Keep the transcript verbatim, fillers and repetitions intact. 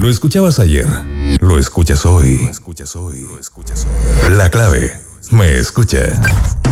Lo escuchabas ayer. Lo escuchas hoy. Lo escuchas hoy. Lo escuchas hoy. La clave. Me escucha.